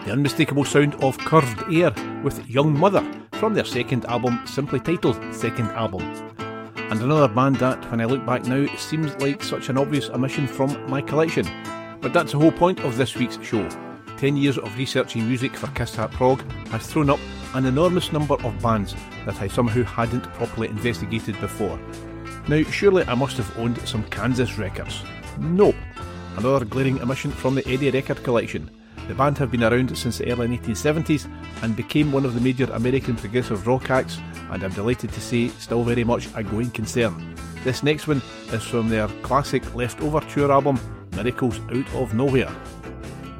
the unmistakable sound of Curved Air with Young Mother from their second album, simply titled Second Album. And another band that, when I look back now, seems like such an obvious omission from my collection. But that's the whole point of this week's show. 10 years of researching music for Kiss Hat Prog has thrown up an enormous number of bands that I somehow hadn't properly investigated before. Now, surely I must have owned some Kansas records. Nope. Another glaring omission from the Eddie record collection. The band have been around since the early 1970s and became one of the major American progressive rock acts, and I'm delighted to say still very much a going concern. This next one is from their classic Leftover tour album, Miracles Out of Nowhere.